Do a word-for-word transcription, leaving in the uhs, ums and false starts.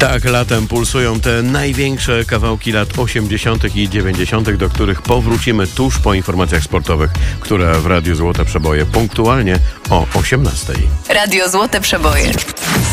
Tak, latem pulsują te największe kawałki lat osiemdziesiątych i dziewięćdziesiątych, do których powrócimy tuż po informacjach sportowych, które w Radiu Złote Przeboje punktualnie o osiemnastej. Radio Złote Przeboje.